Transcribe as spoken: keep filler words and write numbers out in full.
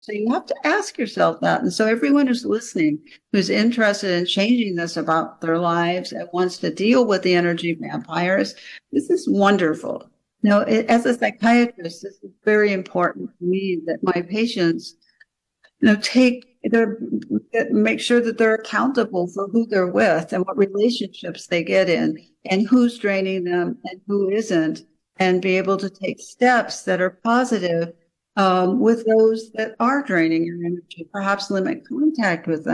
So you have to ask yourself that. And so everyone who's listening, who's interested in changing this about their lives and wants to deal with the energy vampires, this is wonderful. Now, it, as a psychiatrist, this is very important to me that my patients, you know, take their, make sure that they're accountable for who they're with and what relationships they get in and who's draining them and who isn't, and be able to take steps that are positive um, with those that are draining your energy, perhaps limit contact with them.